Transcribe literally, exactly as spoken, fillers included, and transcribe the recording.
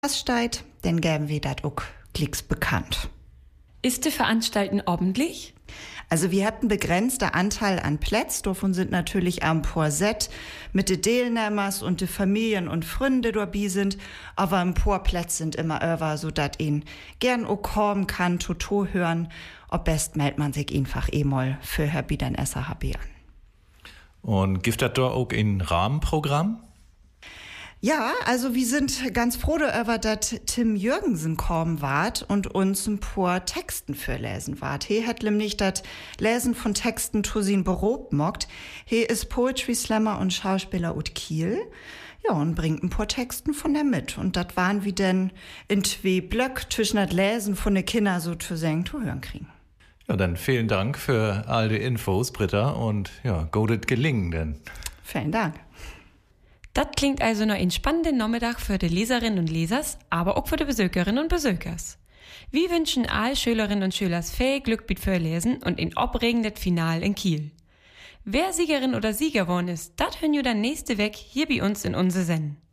was steht, dann gäben wir dat auch klicks bekannt. Ist die Veranstaltung ordentlich? Also wir hatten begrenzter Anteil an Plätz, davon sind natürlich am Porset mit de Teilnehmers und de Familien und Freunde dabei sind, aber ein paar Plätze sind immer über, so dat ihn gern auch kommen kann, Toto hören, ob best meldet man sich einfach eh mal für Herr Biedern Esser Habi an. Und gibt das da auch ein Rahmenprogramm? Ja, also wir sind ganz froh darüber, dass Tim Jürgensen kommen wart und uns ein paar Texten für lesen wart. He hat nämlich das Lesen von Texten zu sin Beruf mockt. He ist Poetry Slammer und Schauspieler ut Kiel. Ja, und bringt ein paar Texten von der mit. Und das waren wir denn in zwei Blöck zwischen das Lesen von den Kindern so zu singen, zu hören kriegen. Ja, dann vielen Dank für all die Infos, Britta, und ja, godet gelingen denn. Vielen Dank. Das klingt also noch ein spannender Nachmittag für die Leserinnen und Lesers, aber auch für die Besucherinnen und Besuchers. Wir wünschen all Schülerinnen und Schülers viel Glück mit Vorlesen und ein aufregendes Final in Kiel. Wer Siegerin oder Sieger geworden ist, das hören wir dann nächste Woche hier bei uns in unser Sendung.